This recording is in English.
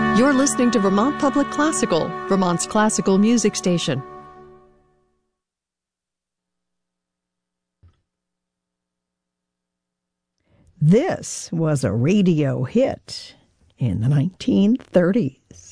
You're listening to Vermont Public Classical, Vermont's classical music station. This was a radio hit in the 1930s.